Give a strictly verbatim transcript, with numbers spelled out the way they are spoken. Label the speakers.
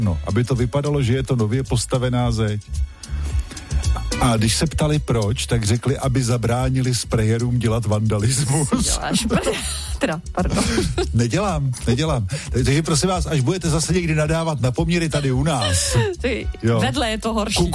Speaker 1: no, aby to vypadalo, že je to nově postavená zeď. A když se ptali proč, tak řekli, aby zabránili sprayerům dělat vandalismus.
Speaker 2: Děláš, teda, pardon.
Speaker 1: Nedělám, nedělám. Takže prosím vás, až budete zase někdy nadávat na poměry tady u nás.
Speaker 2: Ty, vedle je to horší.